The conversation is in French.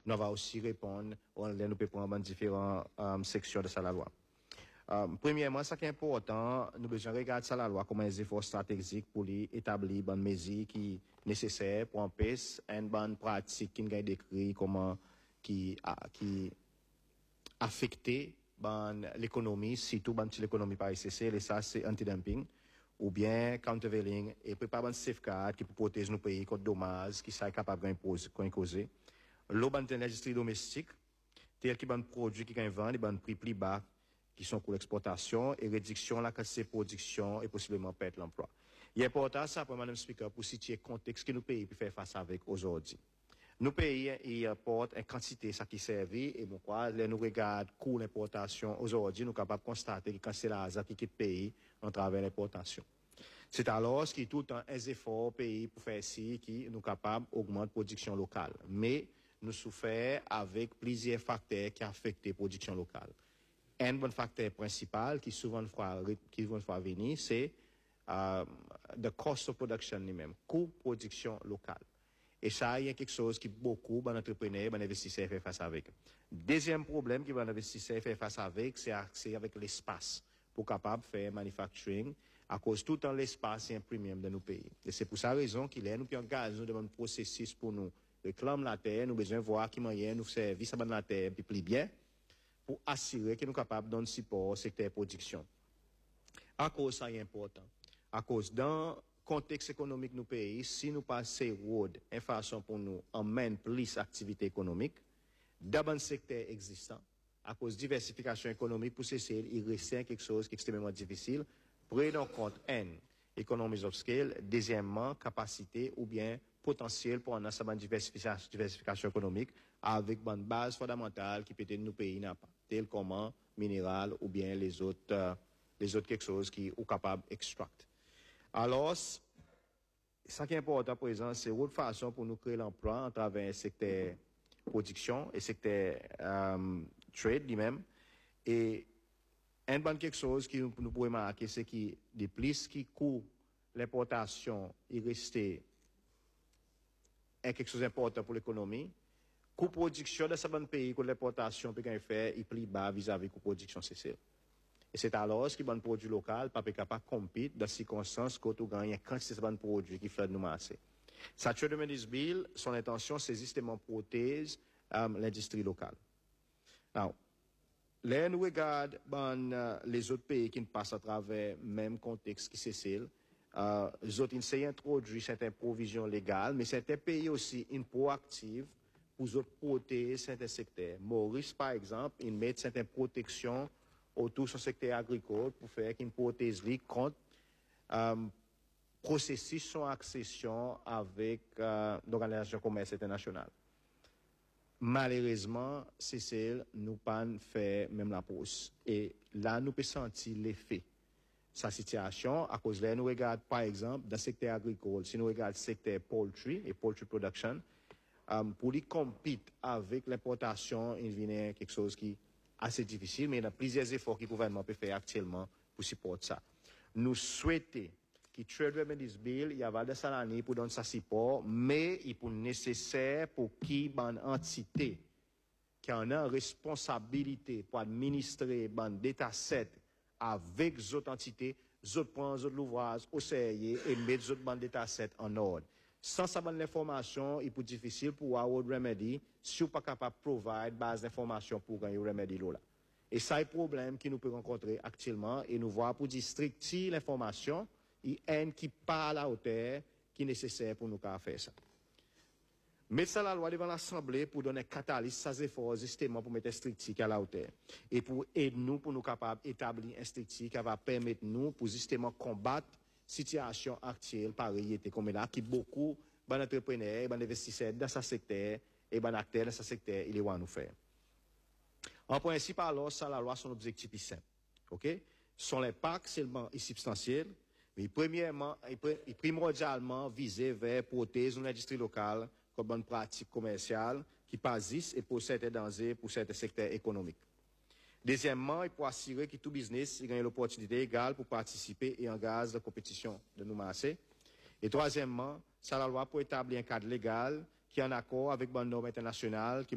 nous va aussi répondre, nous pouvons prendre différentes sections de ça la loi. Premièrement, ce qui est important, nous devons regarder ça la loi comme un effort stratégique pour établir une mesure qui est nécessaire pour empêcher une bonne pratique qui est décrit comment qui affecter l'économie, surtout l'économie par ICC, et ça c'est anti-dumping, ou bien countervailing, et préparer un safeguard qui peut protéger nos pays contre dommages qui sont capables de causer. L'eau de l'industrie domestique, tel qui ban produit qui gagne vendre, ban prix plus bas, qui sont pour l'exportation, et réduction la quantité de production et possiblement perdre l'emploi. Il est important ça pour Madame Speaker pour situer le contexte que nos pays peuvent faire face avec aujourd'hui. Nos pays, ils apportent une quantité ça qui servit, et pourquoi, nous regardons le coût d'importation aujourd'hui, nous sommes capables de constater que quand c'est la qui quitte le pays, on travaille l'importation. C'est alors qu'il y a tout un effort au pays pour faire ci, qui nous sommes capables d'augmenter la production locale. Mais, nous souffrons avec plusieurs facteurs qui affectent la production locale. Un bon facteur principal qui souvent va venir, c'est the cost of production lui-même, coût de production locale. Et ça, il y a quelque chose qui beaucoup d'entrepreneurs, d'investisseurs font face avec. Deuxième problème que les investisseurs font face avec, c'est avec l'espace pour capable faire manufacturing à cause tout le l'espace est un premium de nos pays. Et c'est pour ça raison qu'il est nous qui engagons dans un processus pour nous réclamer la terre, nous besoin de voir qui moyen nous servir ça la terre plus bien pour assurer que nous sommes capables de donner support au secteur de production. À cause ça est important. À cause dans le contexte économique de nos pays, si nous passons road en façon pour nous emmener plus d'activités économiques, dans un secteur existant, à cause de diversification économique, pour cesser, il reste quelque chose qui est extrêmement difficile. Prenons en compte, economies of scale, deuxièmement, capacité ou bien potentiel pour un certain diversification économique avec une base fondamentale qui peut-être nos pays n'a pas, tel comme minéral ou bien les autres quelque chose qui sont capables d'extract. Alors, ce qui est important à présent, c'est une façon pour nous créer l'emploi à travers un secteur production et secteur trade lui-même. Et un bon quelque chose qui nous pouvons marquer, c'est que de plus qui coûte l'importation, il reste quelque chose d'important pour l'économie. Coût de production de ce pays, que l'importation peut faire, il est plus bas vis-à-vis coût de production CC. Et c'est alors que les produits locaux pas capable de compétir dans ces circonstances quand on gagne quand c'est un produit qui fait nous masser. Ça tue de bill, son intention, c'est justement protéger l'industrie locale. Alors, là, nous regardons les autres pays qui passent à travers le même contexte qui c'est celle. Les autres essayent d'introduire certaines provisions légales, mais certains pays aussi une proactive pour protéger certains secteurs. Maurice, par exemple, ils mettent certaines protections autour de son secteur agricole pour faire qu'il protège contre processus sans accession avec l'Organisation commerce internationale. Malheureusement, c'est celle nous pas fait même la pause. Et là, nous pouvons sentir l'effet. Sa situation, à cause de là, nous regardons par exemple dans le secteur agricole, si nous regardons le secteur poultry et poultry production, pour les compétir avec l'importation, il vient quelque chose qui est assez difficile, mais il y a plusieurs efforts que le gouvernement peut faire actuellement pour supporter ça. Nous souhaitons que Trade Remedies Bill, il y a de salariés pour donner ça support, mais il est nécessaire pour qu'il y ait une entité qui a une responsabilité pour administrer un dataset avec les autres entités, les autres points, les autres l'ouvrage au sérieux et mettre les autres dataset en ordre. Sans ça, l'information, il est difficile pour World Remedy si vous n'êtes pas capable de provide base d'information pour gagner Remedy là. Et ça, c'est le problème que nous pouvons rencontrer actuellement et nous voir pour districter l'information, il y a un qui pas à la hauteur qui est nécessaire pour nous faire ça. Mettre ça la loi devant l'Assemblée pour donner catalyse à ces efforts justement pour mettre un strict à la hauteur. Et pour aider nous, pour nous capables d'établir un strict qui va permettre nous pour justement combattre la situation actuelle pareille comme là, qui beaucoup d'entrepreneurs, d'investisseurs dans ce secteur et d'acteurs dans ce secteur, ils vont nous faire. En principe, alors, ça, la loi, son objectif est simple. OK? Son impact seulement est substantiel, mais premièrement, et primordialement visé vers protéger l'industrie locale comme une pratique commerciale qui persiste et possède des dangers pour certains secteurs économiques. Deuxièmement, il faut assurer que tout business gagne l'opportunité égale pour participer et engager la compétition de nos marchés. Et troisièmement, ça la loi pour établir un cadre légal qui est en accord avec les normes internationales qui